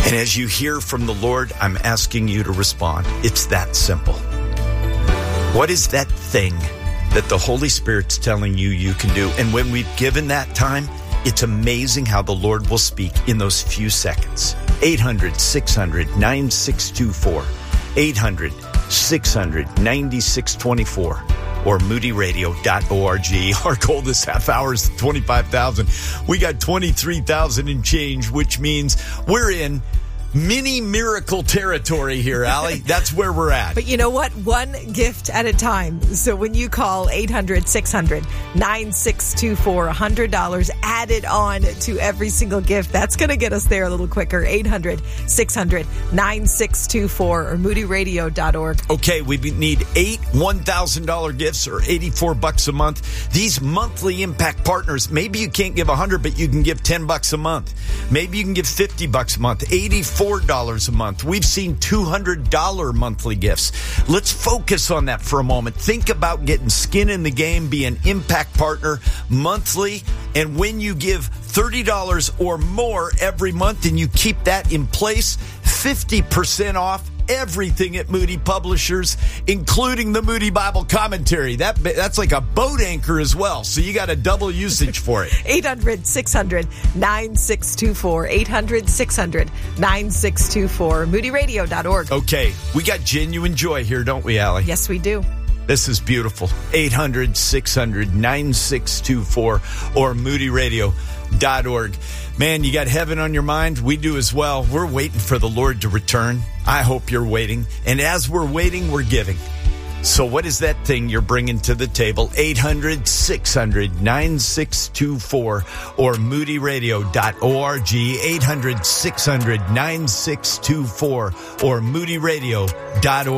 And as you hear from the Lord, I'm asking you to respond. It's that simple. What is that thing that the Holy Spirit's telling you you can do? And when we've given that time, it's amazing how the Lord will speak in those few seconds. 800-600-9624. 800-600-9624. Or moodyradio.org. Our goal this half hour is 25,000. We got 23,000 and change, which means we're in mini miracle territory here, Allie. That's where we're at. But you know what? One gift at a time. So when you call 800-600-9624, $100 added on to every single gift, that's going to get us there a little quicker. 800-600-9624 or moodyradio.org. Okay, we need 8 $1,000 gifts or $84 a month. These monthly impact partners, maybe you can't give $100, but you can give $10 a month. Maybe you can give $50 a month, $84 a month. We've seen $200 monthly gifts. Let's focus on that for a moment. Think about getting skin in the game, be an impact partner monthly. And when you give $30 or more every month and you keep that in place, 50% off everything at Moody Publishers, including the Moody Bible Commentary. That's like a boat anchor as well, so you got a double usage for it. 800-600-9624. 800-600-9624. moodyradio.org. Okay, we got genuine joy here, don't we, Allie? Yes, we do. This is beautiful. 800-600-9624 or moodyradio.org. Man, you got heaven on your mind? We do as well. We're waiting for the Lord to return. I hope you're waiting. And as we're waiting, we're giving. So what is that thing you're bringing to the table? 800-600-9624 or moodyradio.org. 800-600-9624 or moodyradio.org.